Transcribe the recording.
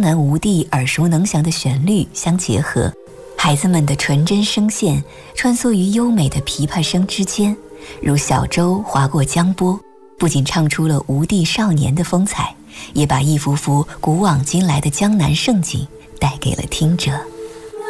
南吴地耳熟能详的旋律相结合，孩子们的纯真声线穿梭于优美的琵琶声之间，如小舟划过江波，不仅唱出了吴地少年的风采，也把一幅幅古往今来的江南盛景带给了听者。